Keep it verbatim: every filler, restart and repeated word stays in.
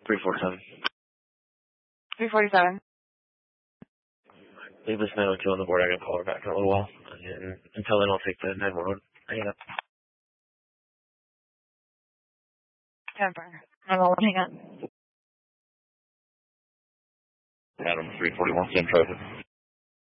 three forty-seven. three forty-seven. Leave this nine oh two on the board. I gotta call her back in a little while. And until then, I'll take the nine one one. Hang up. ten four. nine one one, hang on. Adam, three forty-one, same traffic.